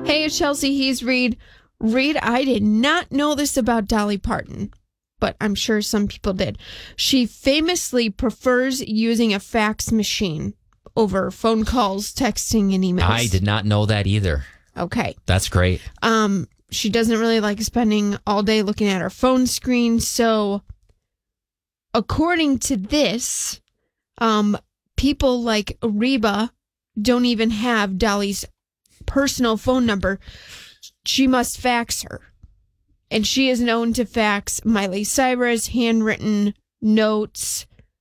Hey, it's Chelsea. He's Reed. Reed, I did not know this about Dolly Parton, but I'm sure some people did. She famously prefers using a fax machine over phone calls, texting, and emails. I did not know that either. Okay. That's great. She doesn't really like spending all day looking at her phone screen. So, according to this, people like Reba don't even have Dolly's personal phone number. She must fax her. And she is known to fax Miley Cyrus handwritten notes.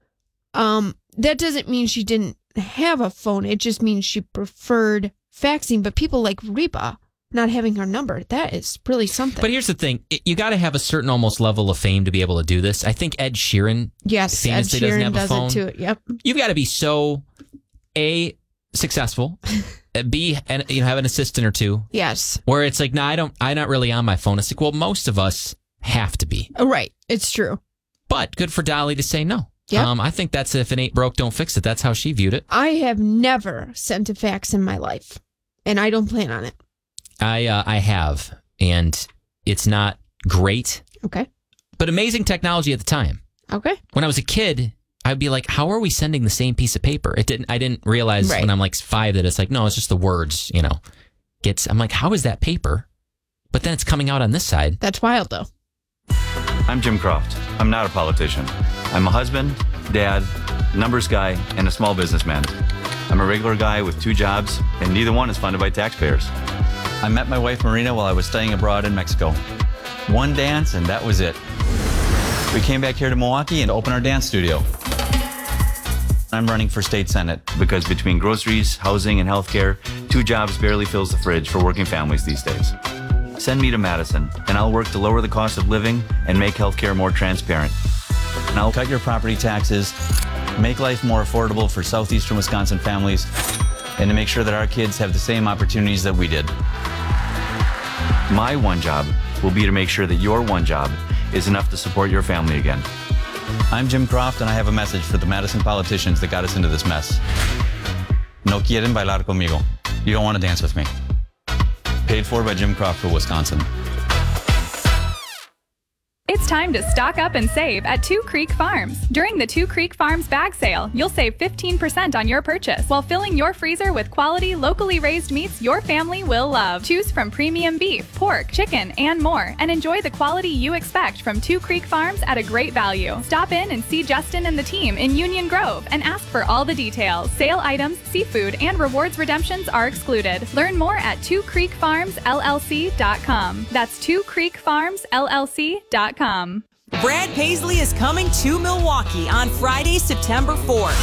That doesn't mean she didn't have a phone. It just means she preferred faxing. But people like Reba not having her number, that is really something. But here's the thing. You got to have a certain almost level of fame to be able to do this. I think Ed Sheeran famously doesn't have a phone. It too. Yep. You've got to be so, A, successful, B, and have an assistant or two. Yes. Where it's like, I'm not really on my phone. It's like, well, most of us have to be. Right. It's true. But good for Dolly to say no. Yep. I think that's if it ain't broke, don't fix it. That's how she viewed it. I have never sent a fax in my life, and I don't plan on it. I have, and it's not great. Okay. But amazing technology at the time. Okay. When I was a kid, I'd be like, how are we sending the same piece of paper? I didn't realize when I'm like 5 that it's like, no, it's just the words, I'm like, how is that paper? But then it's coming out on this side. That's wild, though. I'm Jim Croft. I'm not a politician. I'm a husband, dad, numbers guy, and a small businessman. I'm a regular guy with 2 jobs, and neither one is funded by taxpayers. I met my wife, Marina, while I was studying abroad in Mexico. One dance, and that was it. We came back here to Milwaukee and opened our dance studio. I'm running for state senate because between groceries, housing, and healthcare, 2 jobs barely fills the fridge for working families these days. Send me to Madison, and I'll work to lower the cost of living and make healthcare more transparent. And I'll cut your property taxes, make life more affordable for southeastern Wisconsin families, and to make sure that our kids have the same opportunities that we did. My one job will be to make sure that your one job is enough to support your family again. I'm Jim Croft, and I have a message for the Madison politicians that got us into this mess. No quieren bailar conmigo. You don't want to dance with me. Paid for by Jim Croft for Wisconsin. It's time to stock up and save at Two Creek Farms. During the Two Creek Farms bag sale, you'll save 15% on your purchase while filling your freezer with quality, locally raised meats your family will love. Choose from premium beef, pork, chicken, and more, and enjoy the quality you expect from Two Creek Farms at a great value. Stop in and see Justin and the team in Union Grove and ask for all the details. Sale items, seafood, and rewards redemptions are excluded. Learn more at twocreekfarmsllc.com. That's twocreekfarmsllc.com. Brad Paisley is coming to Milwaukee on Friday, September 4th.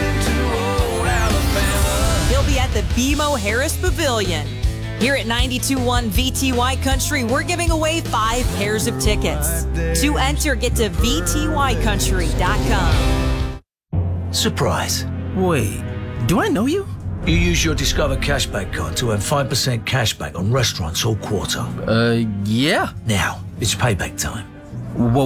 He'll be at the BMO Harris Pavilion. Here at 92.1 VTY Country, we're giving away 5 pairs of tickets. To enter, get to VTYcountry.com. Surprise. Wait, do I know you? You use your Discover Cashback card to earn 5% cashback on restaurants all quarter. Yeah. Now, it's payback time. Whoa.